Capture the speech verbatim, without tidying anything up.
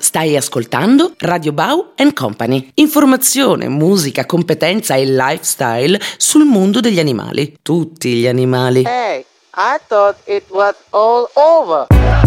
Stai ascoltando Radio Bau and Company. Informazione, musica, competenza e lifestyle sul mondo degli animali. Tutti gli animali. Hey, I thought it was all over.